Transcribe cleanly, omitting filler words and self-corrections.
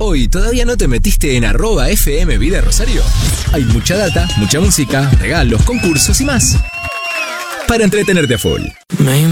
llegó y todavía no te metiste en @FM Vida Rosario? Hay mucha data, mucha música, regalos, concursos y más para entretenerte a full.